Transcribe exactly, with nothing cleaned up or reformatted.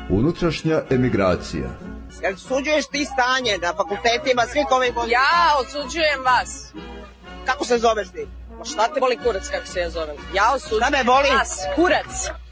Unutrašnja emigracija. Jel osuđuješ ti stanje na fakultetima svih ovih godina? Ja osuđujem vas. Kako se zoveš ti? Ma šta te boli kurac kako se ja zovem? Ja osuđujem Šta me boli? vas, kurac.